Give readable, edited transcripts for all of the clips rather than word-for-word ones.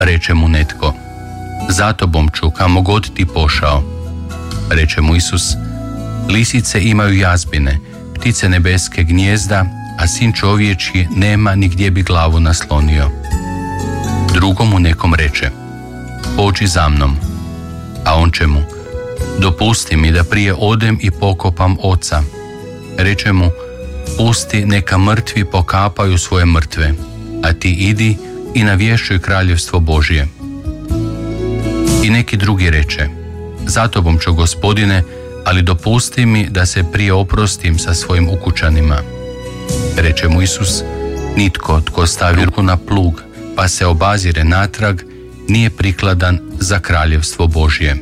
Reče mu netko: za tobom ću kamo god ti pošao. Reče mu Isus: lisice imaju jazbine, ptice nebeske gnijezda, a sin čovječji nema ni gdje bi glavu naslonio. Drugomu nekom reče: pođi za mnom. A on će mu: dopusti mi da prije odem i pokopam oca. Reče mu: pusti neka mrtvi pokapaju svoje mrtve, a ti idi i navješćuj kraljevstvo Božje. I neki drugi reče: za tobom ću, Gospodine, ali dopusti mi da se prije oprostim sa svojim ukućanima. Reče mu Isus: nitko tko stavi ruku na plug pa se obazire natrag nije prikladan za kraljevstvo Božje.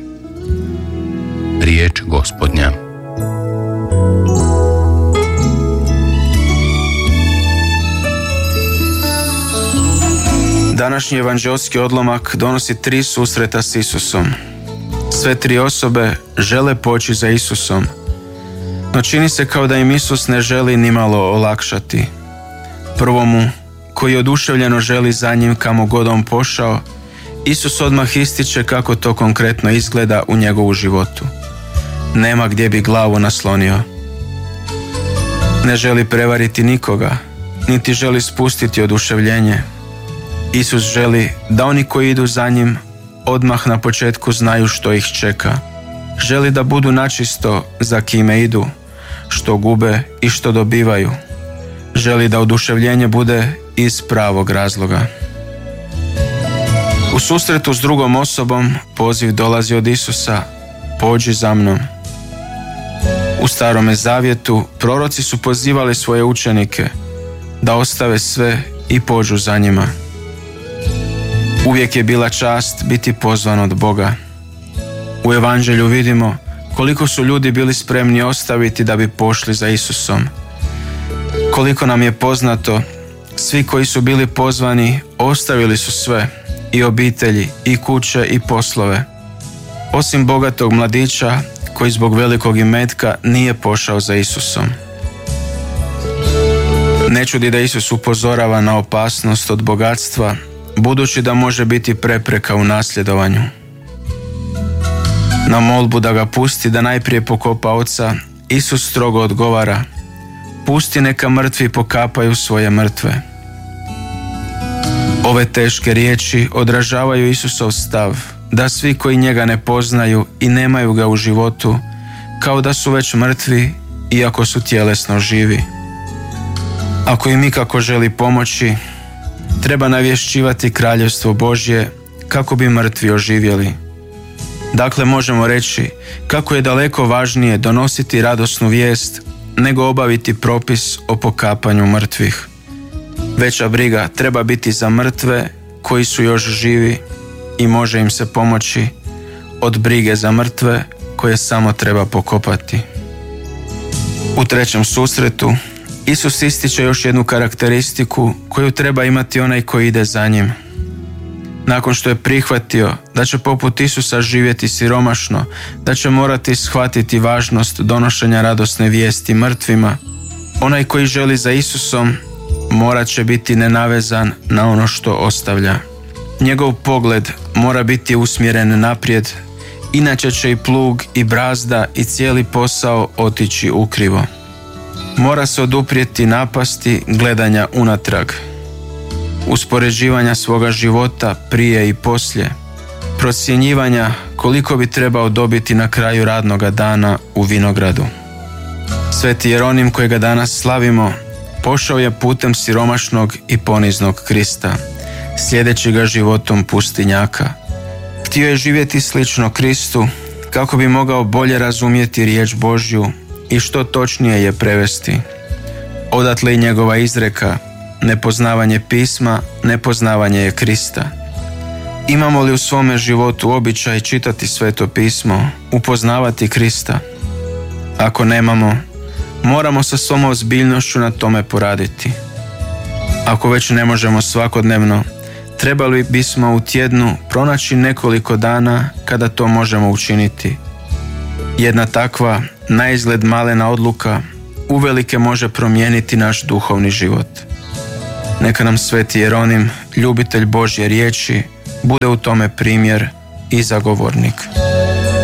Riječ Gospodnja. Današnji evanđelski odlomak donosi 3 susreta s Isusom. Sve 3 osobe žele poći za Isusom, no čini se kao da im Isus ne želi nimalo olakšati. Prvomu, koji oduševljeno želi za njim kamo god on pošao, Isus odmah ističe kako to konkretno izgleda u njegovu životu. Nema gdje bi glavu naslonio. Ne želi prevariti nikoga, niti želi spustiti oduševljenje. Isus želi da oni koji idu za njim odmah na početku znaju što ih čeka. Želi da budu načisto za kime idu, što gube i što dobivaju. Želi da oduševljenje bude iz pravog razloga. U susretu s drugom osobom poziv dolazi od Isusa: pođi za mnom. U Starome zavjetu proroci su pozivali svoje učenike da ostave sve i pođu za njima. Uvijek je bila čast biti pozvan od Boga. U Evanđelju vidimo koliko su ljudi bili spremni ostaviti da bi pošli za Isusom. Koliko nam je poznato, svi koji su bili pozvani ostavili su sve, i obitelji, i kuće, i poslove. Osim bogatog mladića koji zbog velikog imetka nije pošao za Isusom. Ne čudi da Isus upozorava na opasnost od bogatstva, budući da može biti prepreka u nasljedovanju. Na molbu da ga pusti da najprije pokopa oca, Isus strogo odgovara: pusti neka mrtvi pokapaju svoje mrtve. Ove teške riječi odražavaju Isusov stav da svi koji njega ne poznaju i nemaju ga u životu, kao da su već mrtvi iako su tjelesno živi. Ako im ikako želi pomoći, treba navješćivati kraljevstvo Božje kako bi mrtvi oživjeli. Dakle, možemo reći kako je daleko važnije donositi radosnu vijest nego obaviti propis o pokapanju mrtvih. Veća briga treba biti za mrtve koji su još živi i može im se pomoći od brige za mrtve koje samo treba pokopati. U 3. susretu Isus ističe još jednu karakteristiku koju treba imati onaj koji ide za njim. Nakon što je prihvatio da će poput Isusa živjeti siromašno, da će morati shvatiti važnost donošenja radosne vijesti mrtvima, onaj koji želi za Isusom morat će biti nenavezan na ono što ostavlja. Njegov pogled mora biti usmjeren naprijed, inače će i plug i brazda i cijeli posao otići ukrivo. Mora se oduprijeti napasti gledanja unatrag, uspoređivanja svoga života prije i poslije, procjenjivanja koliko bi trebao dobiti na kraju radnoga dana u vinogradu. Sveti Jeronim, kojega danas slavimo, pošao je putem siromašnog i poniznog Krista, sljedeći ga životom pustinjaka. Htio je živjeti slično Kristu kako bi mogao bolje razumjeti riječ Božju i što točnije je prevesti. Odatle i njegova izreka: nepoznavanje pisma, nepoznavanje je Krista. Imamo li u svome životu običaj čitati Sveto pismo, upoznavati Krista? Ako nemamo, moramo sa svom ozbiljnošću na tome poraditi. Ako već ne možemo svakodnevno, trebali bismo u tjednu pronaći nekoliko dana kada to možemo učiniti. Jedna takva, naizgled malena odluka, uvelike može promijeniti naš duhovni život. Neka nam Sveti Jeronim, ljubitelj Božje riječi, bude u tome primjer i zagovornik.